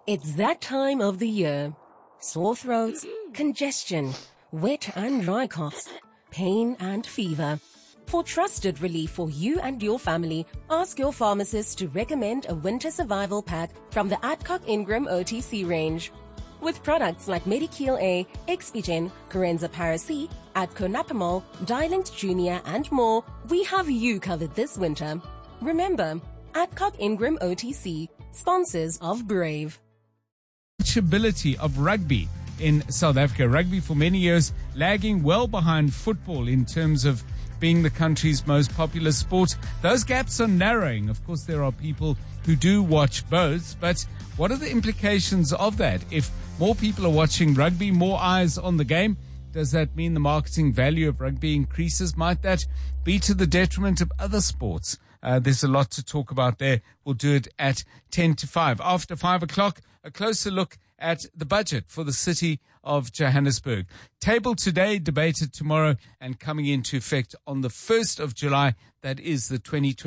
It's that time of the year. Sore throats, congestion, wet and dry coughs, pain and fever. For trusted relief for you and your family, ask your pharmacist to recommend a winter survival pack from the Adcock Ingram OTC range. With products like Medikil A, Expigen, Corenza Paracy, Adco Napamol, Dilinct Junior and more, we have you covered this winter. Remember, Adcock Ingram OTC, sponsors of Brave. Ability of rugby in South Africa. Rugby for many years lagging well behind football in terms of being the country's most popular sport. Those gaps are narrowing. Of course, there are people who do watch both, but what are the implications of that? If more people are watching rugby, more eyes on the game, does that mean the marketing value of rugby increases? Might that be to the detriment of other sports? There's a lot to talk about there. We'll do it at 10 to 5. After 5 o'clock, a closer look at the budget for the city of Johannesburg. Tabled today, debated tomorrow, and coming into effect on the 1st of July. That is the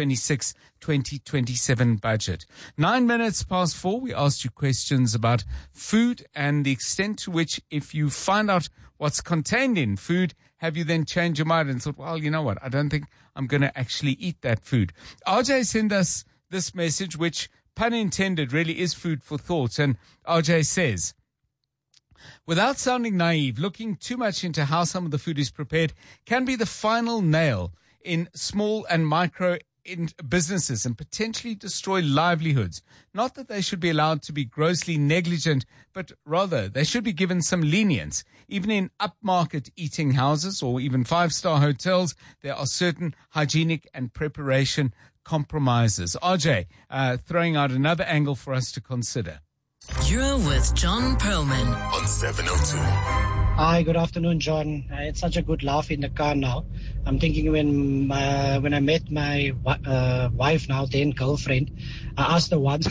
2026-2027 budget. 9 minutes past 4, we asked you questions about food and the extent to which, if you find out what's contained in food, have you then changed your mind and thought, well, you know what, I don't think I'm going to actually eat that food. RJ sent us this message, which, pun intended, really is food for thought. And RJ says, without sounding naive, looking too much into how some of the food is prepared can be the final nail in small and micro businesses and potentially destroy livelihoods. Not that they should be allowed to be grossly negligent, but rather they should be given some lenience. Even in upmarket eating houses or even five-star hotels, there are certain hygienic and preparation compromises. RJ, throwing out another angle for us to consider. You're with John Perlman on 702. Hi, good afternoon, John. I had such a good laugh in the car now. I'm thinking when I met my wife now, then girlfriend, I asked her once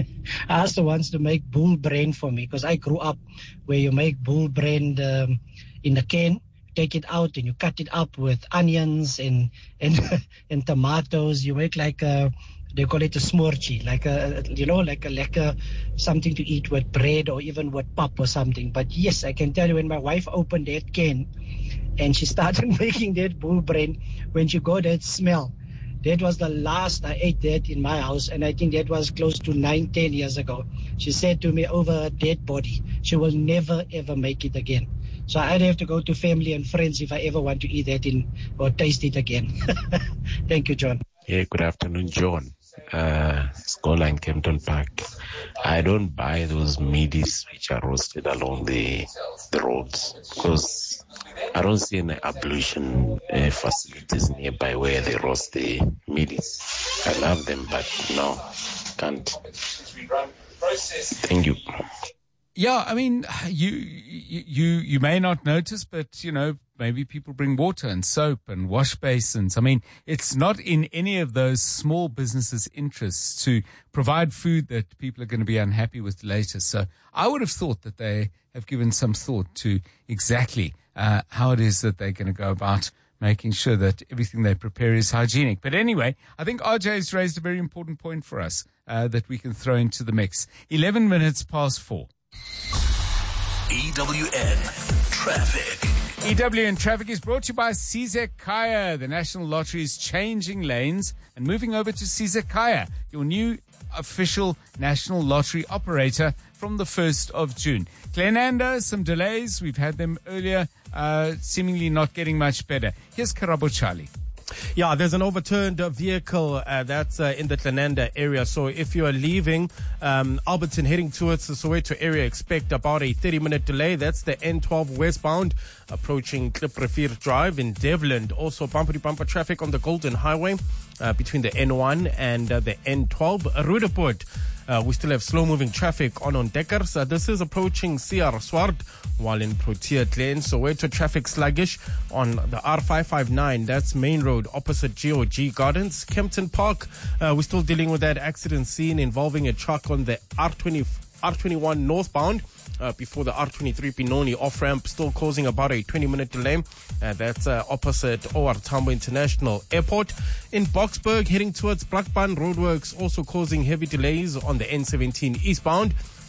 to make bull brain for me, because I grew up where you make bull brain in the can, take it out and you cut it up with onions and tomatoes. You make like they call it a smorgy, like a something to eat with bread or even with pap or something. But yes, I can tell you, when my wife opened that can and she started making that bull brain, when she got that smell, that was the last I ate that in my house, and I think that was close to 9-10 years ago. She said to me, over her dead body, she will never ever make it again. So I'd have to go to family and friends if I ever want to eat that or taste it again. Thank you, John. Yeah, good afternoon, John. Scholar in Kempton Park. I don't buy those middies which are roasted along the roads, because I don't see any ablution facilities nearby where they roast the middies. I love them, but no, can't. Thank you. Yeah, I mean, you may not notice, but, you know, maybe people bring water and soap and wash basins. I mean, it's not in any of those small businesses' interests to provide food that people are going to be unhappy with later. So I would have thought that they have given some thought to exactly how it is that they're going to go about making sure that everything they prepare is hygienic. But anyway, I think RJ has raised a very important point for us that we can throw into the mix. 11 minutes past 4. EWN Traffic. EWN Traffic is brought to you by Sizek Kaya. The National Lottery is changing lanes and moving over to Sizek Kaya, your new official National Lottery operator from the 1st of June. Glenanda, some delays. We've had them earlier, seemingly not getting much better. Here's Karabo Charlie. Yeah, there's an overturned vehicle that's in the Tlananda area. So if you are leaving Alberton heading towards the Soweto area, expect about a 30-minute delay. That's the N12 westbound approaching Kliprefir Drive in Devland. Also bumper-to-bumper traffic on the Golden Highway between the N1 and the N12. Rudaport. We still have slow-moving traffic on Deckers. This is approaching CR Swart, while in Protea Glen, Soweto traffic sluggish on the R559. That's Main Road opposite GOG Gardens. Kempton Park, we're still dealing with that accident scene involving a truck on the R21 northbound. Before the R23 Benoni off-ramp, still causing about a 20-minute delay. That's opposite OR Tambo International Airport. In Boksburg, heading towards Blackburn, roadworks also causing heavy delays on the N17 eastbound.